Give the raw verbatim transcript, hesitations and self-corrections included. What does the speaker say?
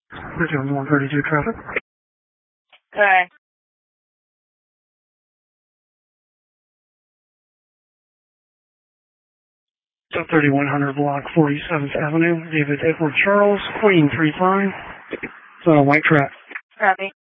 We're doing one thirty-two traffic. Okay. So thirty-one hundred block forty-seventh Avenue, David Edward Charles, Queen three five. It's on a white track. Copy.